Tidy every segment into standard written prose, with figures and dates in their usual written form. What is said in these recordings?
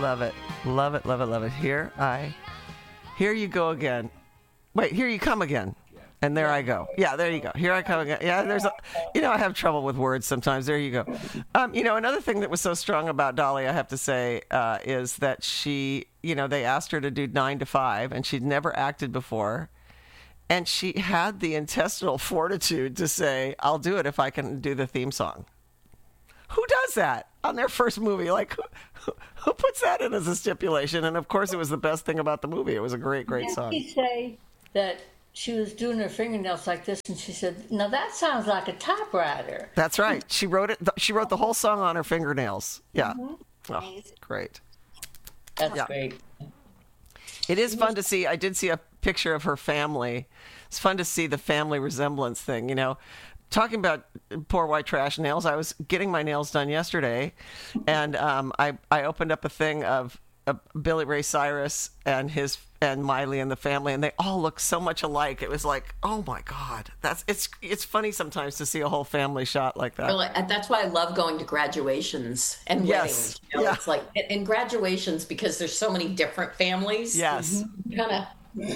Love it. Love it, love it, love it. Here you go again. Wait, here you come again. And there I go. Yeah, there you go. Here I come again. Yeah, I have trouble with words sometimes. There you go. Another thing that was so strong about Dolly, I have to say, is that she, they asked her to do 9 to 5, and she'd never acted before. And she had the intestinal fortitude to say, I'll do it if I can do the theme song. Who does that on their first movie? Like, who puts that in as a stipulation? And, of course, it was the best thing about the movie. It was a great, great song. Did she say that she was doing her fingernails like this, and she said, "Now that sounds like a typewriter." That's right. She wrote it. She wrote the whole song on her fingernails. Yeah. Mm-hmm. Oh, great. That's great. It is fun to see. I did see a picture of her family. It's fun to see the family resemblance thing, Talking about poor white trash nails, I was getting my nails done yesterday, and I opened up a thing of Billy Ray Cyrus and Miley and the family, and they all look so much alike. It was like, oh my God, it's funny sometimes to see a whole family shot like that. Really, that's why I love going to graduations and weddings. It's like in graduations, because there's so many different families. Yes, kind of.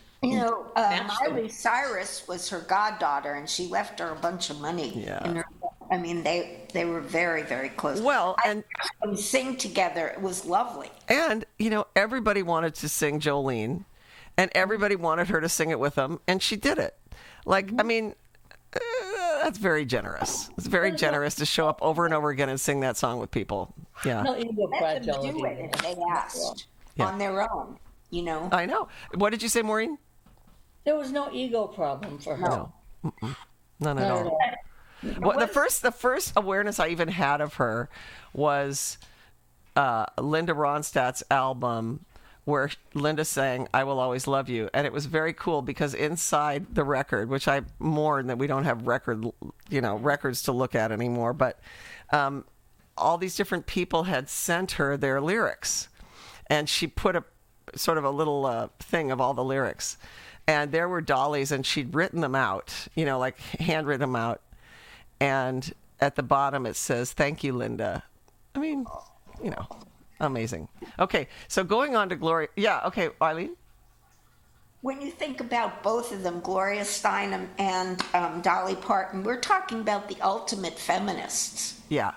Miley Cyrus was her goddaughter, and she left her a bunch of money. Yeah. They were very, very close. Well, and we sing together. It was lovely. And everybody wanted to sing Jolene, and everybody wanted her to sing it with them, and she did it. Like, that's very generous. It's very generous to show up over and over again and sing that song with people. Yeah. No ego Let them do it if they asked on their own. I know. What did you say, Maureen? There was no ego problem for her. No. None at all. Well, the first awareness I even had of her was Linda Ronstadt's album, where Linda sang "I Will Always Love You," and it was very cool because inside the record, which I mourn that we don't have records to look at anymore, but all these different people had sent her their lyrics, and she put a sort of a little thing of all the lyrics, and there were Dolly's, and she'd written them out, like handwritten them out, and at the bottom it says, "Thank you, Linda." Amazing. Okay, so going on to Gloria. Yeah, okay, Eileen? When you think about both of them, Gloria Steinem and Dolly Parton, we're talking about the ultimate feminists. Yeah.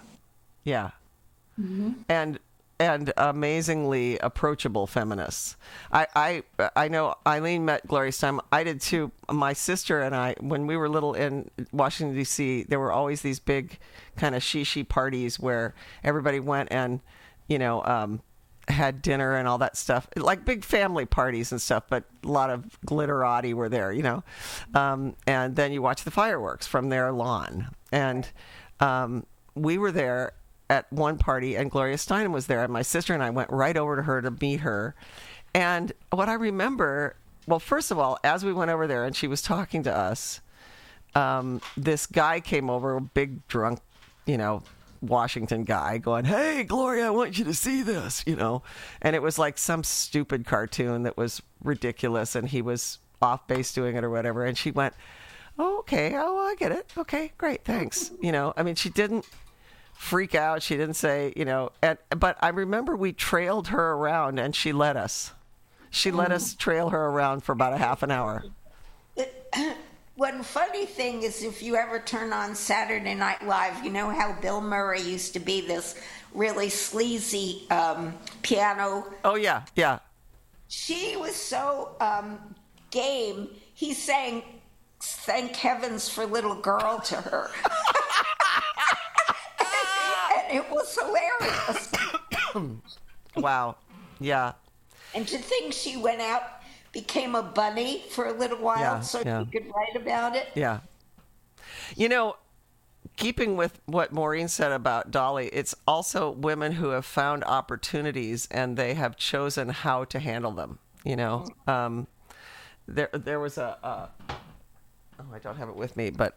Mm-hmm. And amazingly approachable feminists. I know Eileen met Gloria Steinem. I did too. My sister and I, when we were little in Washington, D.C., there were always these big kind of she parties where everybody went and, had dinner and all that stuff. Like big family parties and stuff, but a lot of glitterati were there, And then you watch the fireworks from their lawn. And we were there at one party, and Gloria Steinem was there, and my sister and I went right over to her to meet her. And what I remember, well, first of all, as we went over there and she was talking to us, this guy came over, a big drunk, Washington guy, going, "Hey, Gloria, I want you to see this," And it was like some stupid cartoon that was ridiculous, and he was off base doing it or whatever. And she went, "Oh, okay, I get it. Okay, great, thanks." She didn't freak out. She didn't say, but I remember we trailed her around, and she let us. She let us trail her around for about a half an hour. One funny thing is, if you ever turn on Saturday Night Live, you know how Bill Murray used to be this really sleazy piano. Oh, yeah. She was so game. He sang "Thank Heavens for Little Girl" to her. And it was hilarious. Wow. Yeah. And to think she went out, became a bunny for a little while she could write about it. Yeah. Keeping with what Maureen said about Dolly, it's also women who have found opportunities and they have chosen how to handle them. There was I don't have it with me, but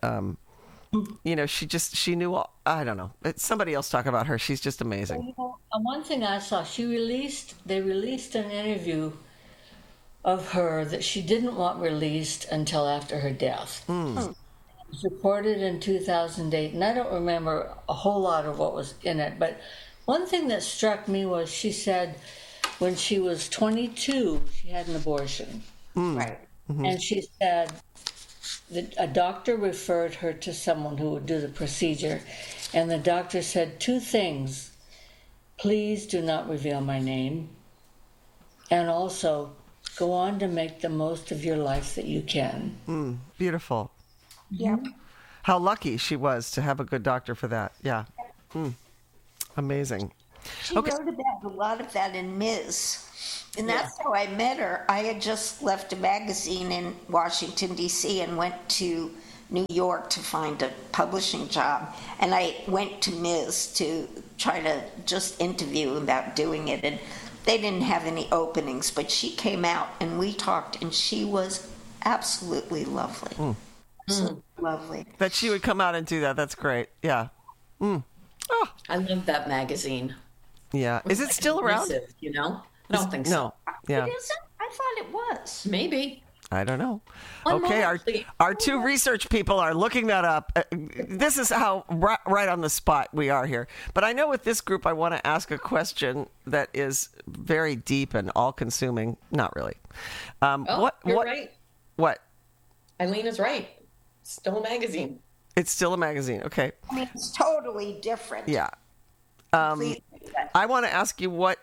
she knew all, I don't know. Somebody else talk about her. She's just amazing. One thing I saw, they released an interview of her that she didn't want released until after her death. It was recorded in 2008, and I don't remember a whole lot of what was in it, but one thing that struck me was she said when she was 22, she had an abortion. Right. Mm-hmm. And she said that a doctor referred her to someone who would do the procedure. And the doctor said 2 things. Please do not reveal my name. And also, go on to make the most of your life that you can. Beautiful. Yep. How lucky she was to have a good doctor for that. Yeah. Amazing. She wrote about a lot of that in Ms. And that's how I met her. I had just left a magazine in Washington, D.C. and went to New York to find a publishing job. And I went to Ms. to try to just interview about doing it. And they didn't have any openings, but she came out and we talked, and she was absolutely lovely. Absolutely lovely. That she would come out and do that. That's great. Yeah. Oh. I love that magazine. Yeah. Is it still around? You know? I don't think so. No. Yeah. It isn't? I thought it was. Maybe. I don't know. One Okay, moment, please. our 2 research people are looking that up. This is how right on the spot we are here. But I know with this group, I want to ask a question that is very deep and all-consuming. Not really. You're right. What? Eileen is right. Still a magazine. It's still a magazine. Okay. I mean, it's totally different. Yeah. Completely. I want to ask you what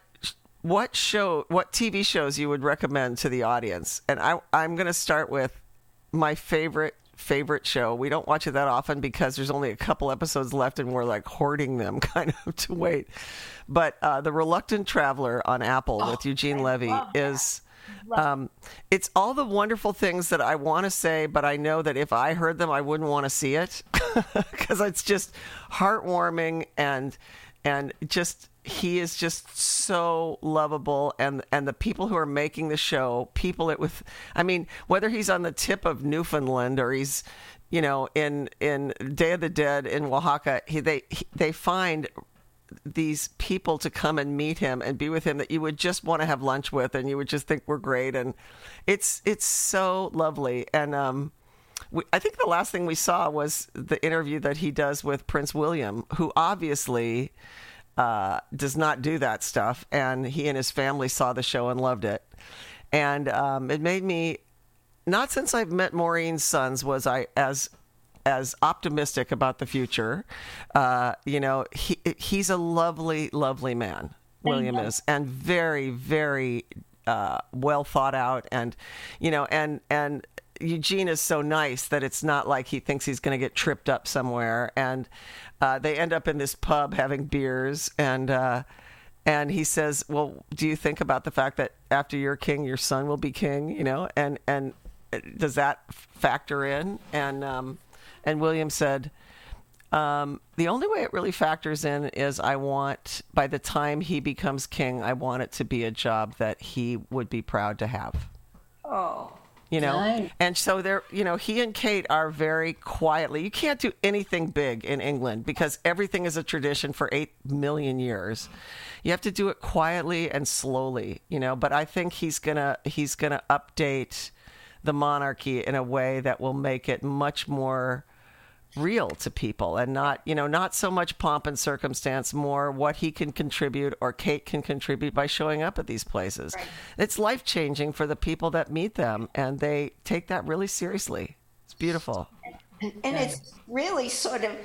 TV shows you would recommend to the audience. And I'm going to start with my favorite show. We don't watch it that often because there's only a couple episodes left and we're like hoarding them kind of to wait. But The Reluctant Traveler on Apple with Eugene Levy is... it's all the wonderful things that I want to say, but I know that if I heard them, I wouldn't want to see it because it's just heartwarming and just he is just so lovable, and the people who are making the show, whether he's on the tip of Newfoundland or he's in Day of the Dead in Oaxaca, they find these people to come and meet him and be with him that you would just want to have lunch with, and you would just think we're great, and it's so lovely. And I think the last thing we saw was the interview that he does with Prince William, who obviously does not do that stuff, and he and his family saw the show and loved it. And it made me, not since I've met Maureen's sons was I as optimistic about the future. He's a lovely, lovely man, William is, and very, very well thought out, and Eugene is so nice that it's not like he thinks he's going to get tripped up somewhere. And they end up in this pub having beers, and he says, well, do you think about the fact that after you're king, your son will be king, and does that factor in? And William said, the only way it really factors in is by the time he becomes king, I want it to be a job that he would be proud to have. Oh. Nice. And so he and Kate are very quietly. You can't do anything big in England because everything is a tradition for 8 million years. You have to do it quietly and slowly, but I think he's gonna update the monarchy in a way that will make it much more real to people, and not so much pomp and circumstance, more what he can contribute or Kate can contribute by showing up at these places. Right. It's life-changing for the people that meet them, and they take that really seriously. It's beautiful. And it's really sort of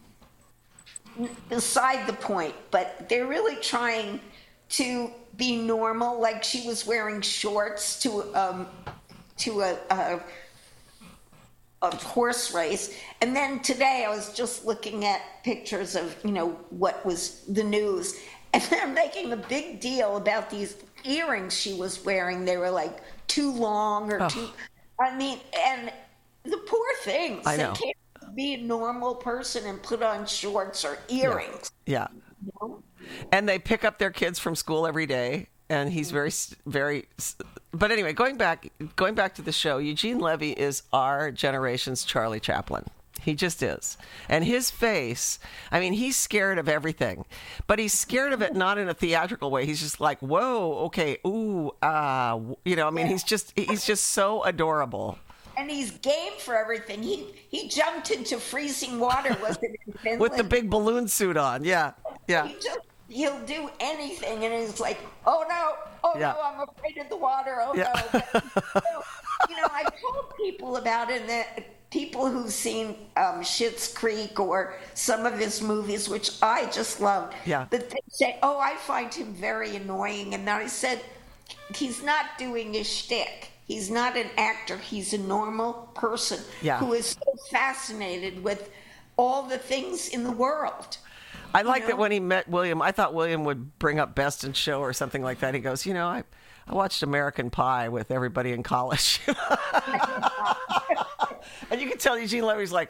beside the point, but they're really trying to be normal. Like she was wearing shorts to a horse race. And then today I was just looking at pictures of, what was the news. And they're making a big deal about these earrings she was wearing. They were like too long or too... and the poor things. I know. They can't be a normal person and put on shorts or earrings. Yeah. And they pick up their kids from school every day. And he's very, very... But anyway, going back to the show, Eugene Levy is our generation's Charlie Chaplin. He just is. And his face, he's scared of everything. But he's scared of it not in a theatrical way. He's just like, whoa, okay, ooh, he's just so adorable. And he's game for everything. He jumped into freezing water, wasn't it, in Finland? With the big balloon suit on, yeah. He just he'll do anything, and he's like, oh no, I'm afraid of the water, no. But, I've told people about it, that people who've seen Schitt's Creek or some of his movies, which I just love, but they say, I find him very annoying, and I said, he's not doing his shtick. He's not an actor. He's a normal person who is so fascinated with all the things in the world. I like that when he met William, I thought William would bring up Best in Show or something like that. He goes, I watched American Pie with everybody in college. And you can tell Eugene Levy's like,